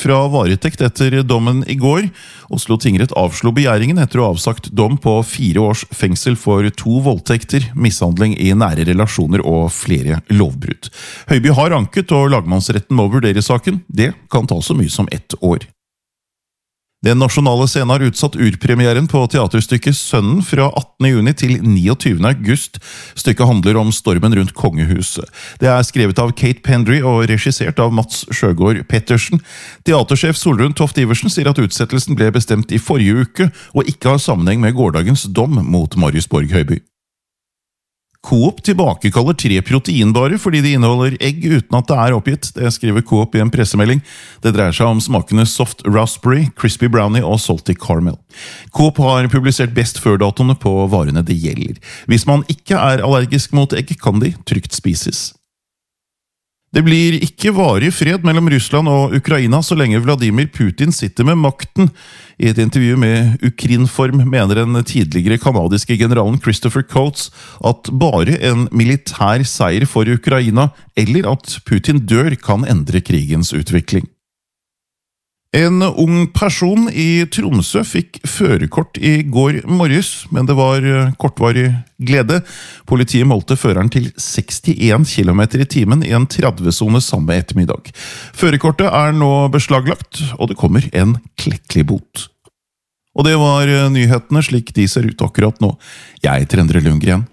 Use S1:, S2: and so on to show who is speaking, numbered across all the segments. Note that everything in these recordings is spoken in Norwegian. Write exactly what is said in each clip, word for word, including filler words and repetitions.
S1: fra varetekt etter dommen i går. Oslo tingrett avslo begjæringen etter å ha avsagt dom på fire års fengsel for to voldtekter, mishandling i nære relasjoner og flere lovbrudd. Høiby har anket, og lagmannsretten må vurdere saken. Det kan ta så mye som ett år. Den nasjonale scenen har utsatt urpremieren på teaterstykket Sønnen fra attende juni til niogtyvende august. Stykket handler om stormen rundt kongehuset. Det er skrevet av Kate Pendry og regissert av Mats Sjøgaard Pettersen. Teatersjef Solrun Toft Iversen sier at utsettelsen ble bestemt i forrige uke, og ikke har sammenheng med gårdagens dom mot Marius Borg Høiby. Coop tilbakekaller tre proteinbarer fordi de inneholder egg uten at det er oppgitt. Det skriver Coop i en pressemelding. Det dreier seg om smakene Soft Raspberry, Crispy Brownie og Salty Caramel. Coop har publisert best før-datoene på varene det gjelder. Hvis man ikke er allergisk mot egg, kan de trygt spises. Det blir ikke varig fred mellom Russland og Ukraina så lenge Vladimir Putin sitter med makten. I et intervju med Ukrinform mener den tidligere kanadiske generalen Christopher Coates at bare en militær seier for Ukraina, eller at Putin dør, kan endre krigens utvikling. En ung person i Tromsø fikk førerkort i går morges, men det var kortvarig glede. Politiet målte føreren til sekstien kilometer i timen i en tredve-sone samme ettermiddag. Førerkortet er nå beslaglagt, og det kommer en klekkelig bot. Og det var nyhetene slik de ser ut akkurat nå. Jeg heter Endre Lundgren.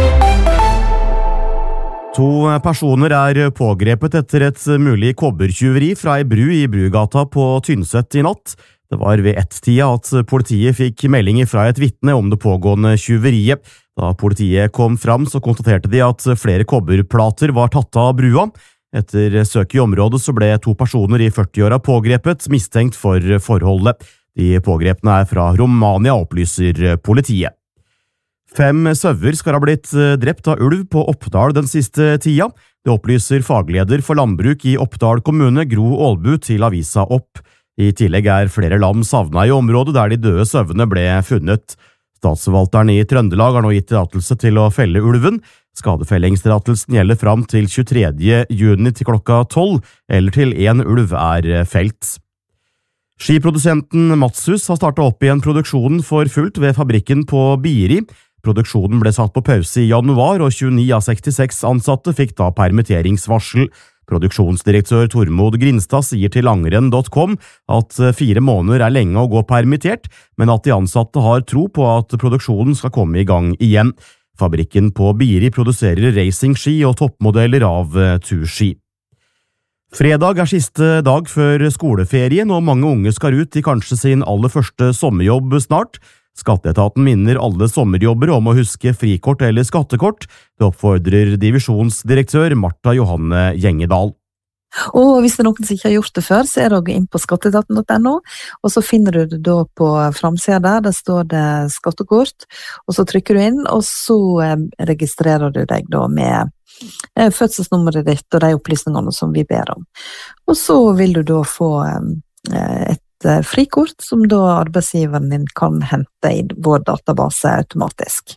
S2: To personer er pågrepet etter et mulig kobbertyveri fra ei bru i Brugata på Tynset i natt. Det var ved ett-tida at politiet fikk meldinger fra et vitne om det pågående tyveriet. Da politiet kom fram, så konstaterte de at flere kobberplater var tatt av brua. Etter søk i området så ble to personer i førti-åra pågrepet, mistenkt for forholdet. De pågrepne er fra Romania, opplyser politiet. Fem sauer skal ha blitt drept av ulv på Oppdal den siste tida. Det opplyser fagleder for landbruk i Oppdal kommune, Gro Aalbu, til avisa Opp. I tillegg er flere lam savnet i området der de døde sauene ble funnet. Statsforvalteren i Trøndelag har nå gitt tillatelse til å felle ulven. Skadefellingstillatelsen gjelder fram til tjuetredje juni til klokka tolv, eller til en ulv er felt. Skiprodusenten Matshus har startet opp igjen produksjonen for fullt ved fabrikken på Biri. Produksjonen ble satt på pause i januar, og tjueni av sekstiseks ansatte fikk da permitteringsvarsel. Produksjonsdirektør Tormod Grinstad sier til langrenn punktum com at fire måneder er lenge å gå permittert, men at de ansatte har tro på at produksjonen skal komme i gang igjen. Fabrikken på Biri produserer racingski og toppmodeller av turski. Fredag er siste dag før skoleferien, og mange unge skal ut i kanskje sin aller første sommerjobb snart. Skatteetaten minner alle sommerjobbere om å huske frikort eller skattekort. Det oppfordrer divisjonsdirektør Martha Johanne Gjengedal.
S3: Og hvis det er noen som ikke har gjort det før, så er det inn på skatteetaten punktum no, og så finner du det da på framsida der, der står det skattekort, og så trykker du inn, og så registrerer du deg da med fødselsnummeret ditt og de opplysningene som vi ber om. Og så vil du da få et frikort som da arbeidsgiveren din kan hente i vår database automatisk.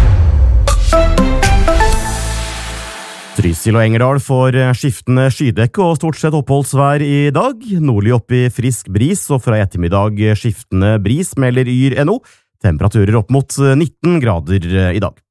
S2: Trysil og Engerdal får skiftende skydekke og stort sett oppholdsvær i dag. Nordlig opp i frisk bris, og fra ettermiddag skiftende bris melder yr punktum no. Temperaturer opp mot nitten grader i dag.